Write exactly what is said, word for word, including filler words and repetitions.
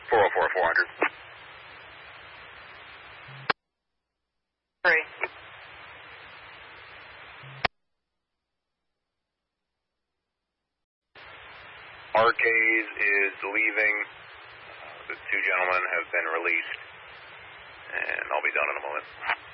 four oh four, four hundred. Three. Arcade is leaving. Uh, the two gentlemen have been released, and I'll be done in a moment.